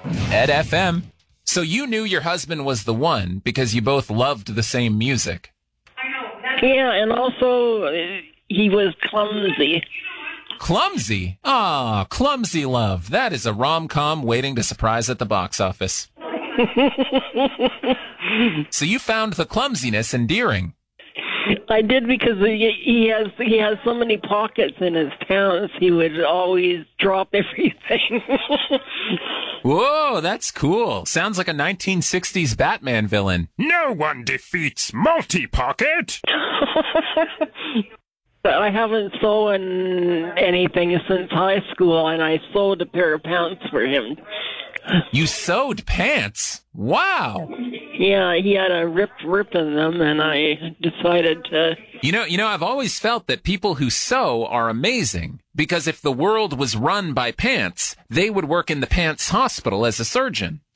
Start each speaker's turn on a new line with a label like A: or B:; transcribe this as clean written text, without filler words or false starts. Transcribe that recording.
A: Ed FM. So you knew your husband was the one because you both loved the same music.
B: Yeah, and also he was clumsy.
A: Clumsy? Ah, Clumsy Love. That is a rom-com waiting to surprise at the box office. So you found the clumsiness endearing.
B: I did because he has so many pockets in his pants. He would always drop everything.
A: Whoa, that's cool. Sounds like a 1960s Batman villain.
C: No one defeats Multi-Pocket.
B: I haven't sewn anything since high school, and I sewed a pair of pants for him.
A: You sewed pants? Wow.
B: Yeah, he had a rip in them, and I decided to...
A: You know, I've always felt that people who sew are amazing, because if the world was run by pants, they would work in the pants hospital as a surgeon.